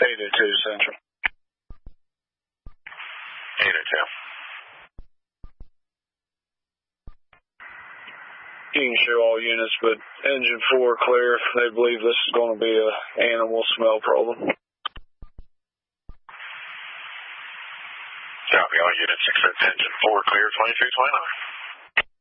802 Central. 802. You can show all units, but engine 4 clear. They believe this is going to be an animal smell problem. Copy all units, except engine 4 clear, 2329.